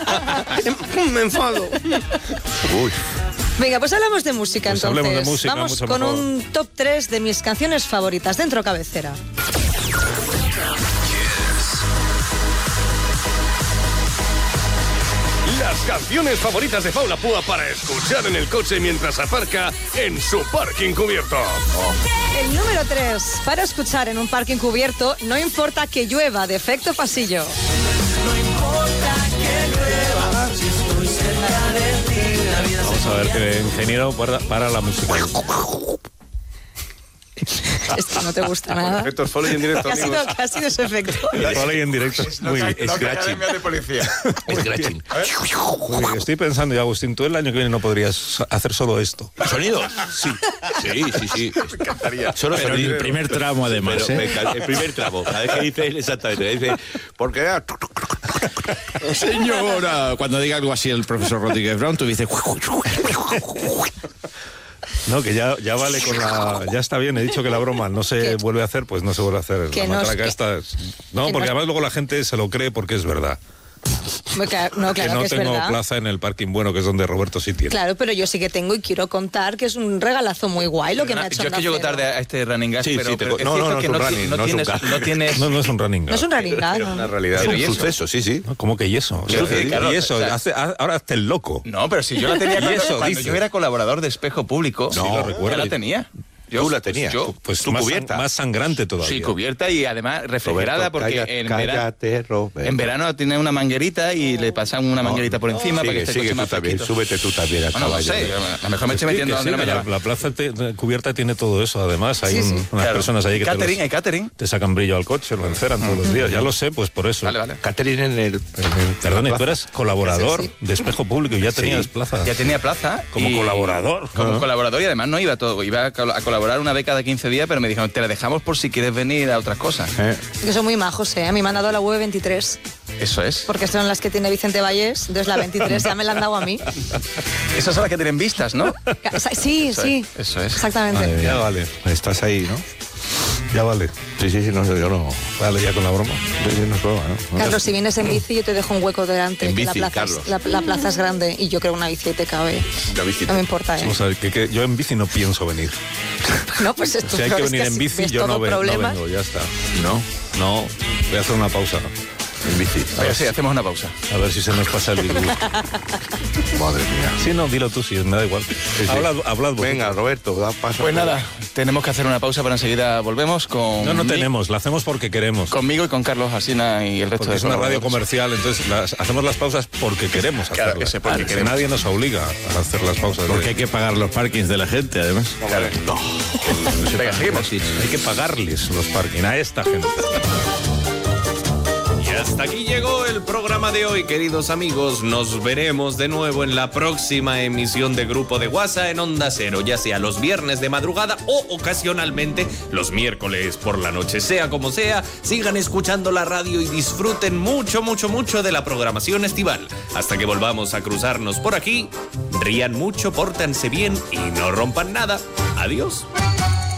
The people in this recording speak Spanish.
Me enfado. Uy. Venga, pues hablamos de música, Pues entonces. hablemos de música, vamos mucho con mejor. un top 3 de mis canciones favoritas dentro cabecera. Las canciones favoritas de Paula Púa para escuchar en el coche mientras aparca en su parking cubierto. El número 3, para escuchar en un parking cubierto, no importa que llueva, de Efecto Pasillo. Vamos a ver que ingeniero para la música. Esto no te gusta nada. Efectos Foley en directo, ¿Qué ha sido, amigos. qué ha sido ese efecto? Foley en directo. Muy bien. Scratching. de policía. Scratching. Muy bien. Estoy pensando, y Agustín, tú el año que viene no podrías hacer solo esto. ¿Sonidos? Sí. Sí. Solo Pero sonidos. el primer tramo, además, Pero el primer tramo. Cada vez que dice exactamente, dice, porque era... Señora, cuando diga algo así el profesor Rodríguez Brown, tú dices... No, que ya vale con la... Ya está bien, he dicho que la broma no se vuelve a hacer, pues no se vuelve a hacer. Que La no es matraca que- esta no, que porque no- además luego la gente se lo cree porque es verdad. No, claro que no que es tengo verdad. plaza en el parking bueno, que es donde Roberto sí tiene. Claro, pero yo sí que tengo y quiero contar que es un regalazo muy guay lo que me ha hecho Yo es que llego Onda Cero. tarde a este running gas, Sí, pero, sí, pero es no, cierto no que es un no, running, no no es un tienes, gas. no tienes... No es un running No es un raringa, Es una ¿no? realidad. Es un ¿y eso? suceso, sí. ¿No? ¿Cómo que y eso? Quiero decir, claro, y eso, o sea, ahora hazte el loco. No, pero si yo la tenía ¿Y cuando, eso, cuando dices? yo era colaborador de Espejo Público. Sí, lo recuerdo. Yo la tenía. Tú la tenías. Yo, Pues Tu más, cubierta. más sangrante todavía. sí, cubierta y además refrigerada Roberto, porque cállate, Roberto. en verano tiene una manguerita y le pasan una manguerita por encima para que esté el Sigue coche tú más también, fresquito. súbete tú también al Bueno, no caballo. sé, a lo mejor me estoy metiendo Sí, donde no me la, lleva. la plaza cubierta tiene todo eso, además. Hay Sí, sí. unas Claro. personas ahí que Catering, hay catering. te sacan brillo al coche, lo enceran todos los días. Ya lo sé, pues por eso. Vale. Catherine en el... Perdón, y tú eras colaborador Sí, sí. de Espejo Público y ya tenías plaza. Ya tenía plaza. Como y- colaborador. Como colaborador y además no iba todo. Iba a colaborar una vez cada 15 días, pero me dijeron, te la dejamos por si quieres venir a otras cosas. Que son muy majos, ¿eh? A mí me han dado la V23, Eso es. porque son las que tiene Vicente Vallés, entonces la 23 ya me la han dado a mí. Esas son las que tienen vistas, ¿no? Sí, Eso sí. es, eso es. Exactamente. Madre mía. Ya vale, Estás ahí, ¿no? ya vale. Sí, no, yo no... Vale, ya con la broma. Yo no es broma, ¿no? Carlos, si vienes en bici, yo te dejo un hueco delante. En que bici, la, plaza Carlos. la plaza es grande y yo creo una bici te cabe. La bici. No me importa, ¿eh? Vamos a ver, que yo en bici no pienso venir. No, pues esto Si hay que es venir en así bici, ves yo no, todo no problema. vengo, ya está. ¿No? No, voy a hacer una pausa. En bici. Venga, sí, hacemos una pausa. A ver si se nos pasa el virus. Madre mía. Sí, no, dilo tú, sí, me da igual. Hablad vosotros. Venga, Roberto, da paso. Pues nada, tenemos que hacer una pausa, pero enseguida volvemos con... No tenemos, la hacemos porque queremos. Conmigo y con Carlos Alsina y el resto Porque de es una radio colaboradores. comercial, entonces hacemos las pausas porque queremos Claro, hacerlas. ese porque Que queremos. nadie nos obliga a hacer las pausas. Porque hay que pagar los parkings de la gente, además. Venga, seguimos. Hay que pagarles los parking a esta gente. Y hasta aquí llegó el programa de hoy, queridos amigos. Nos veremos de nuevo en la próxima emisión de Grupo de WhatsApp en Onda Cero, ya sea los viernes de madrugada o ocasionalmente los miércoles por la noche. Sea como sea, sigan escuchando la radio y disfruten mucho, mucho, mucho de la programación estival. Hasta que volvamos a cruzarnos por aquí, rían mucho, pórtense bien y no rompan nada. Adiós.